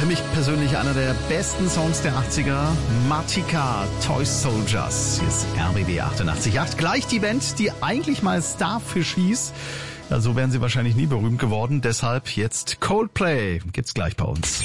Für mich persönlich einer der besten Songs der 80er. Matika, Toy Soldiers. Hier ist RBB 88.8. Gleich die Band, die eigentlich mal Starfish hieß. Ja, so wären sie wahrscheinlich nie berühmt geworden. Deshalb jetzt Coldplay. Gibt's gleich bei uns.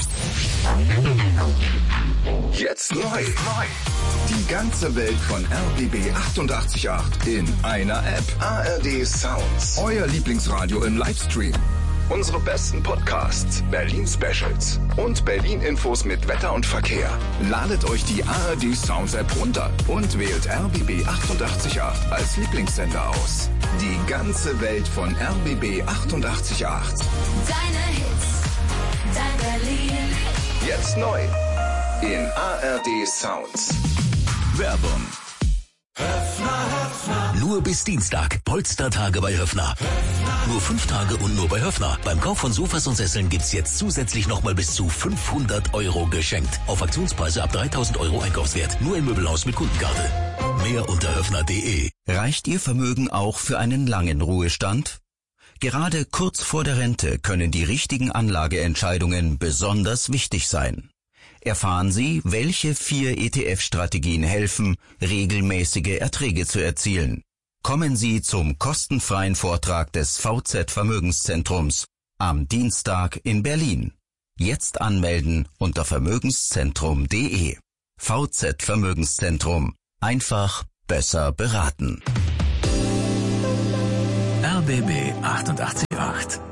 Jetzt neu. Die ganze Welt von RBB 88.8 in einer App. ARD Sounds. Euer Lieblingsradio im Livestream. Unsere besten Podcasts, Berlin Specials und Berlin Infos mit Wetter und Verkehr. Ladet euch die ARD Sounds App runter und wählt RBB 88.8 als Lieblingssender aus. Die ganze Welt von RBB 88.8. Deine Hits, dein Berlin. Jetzt neu in ARD Sounds. Werbung. Nur bis Dienstag. Polstertage bei Höffner. Nur 5 Tage und nur bei Höffner. Beim Kauf von Sofas und Sesseln gibt's jetzt zusätzlich nochmal bis zu 500 € geschenkt. Auf Aktionspreise ab 3.000 € Einkaufswert. Nur im Möbelhaus mit Kundenkarte. Mehr unter höffner.de. Reicht Ihr Vermögen auch für einen langen Ruhestand? Gerade kurz vor der Rente können die richtigen Anlageentscheidungen besonders wichtig sein. Erfahren Sie, welche 4 ETF-Strategien helfen, regelmäßige Erträge zu erzielen. Kommen Sie zum kostenfreien Vortrag des VZ Vermögenszentrums am Dienstag in Berlin. Jetzt anmelden unter vermögenszentrum.de. VZ Vermögenszentrum. Einfach besser beraten. RBB 88.8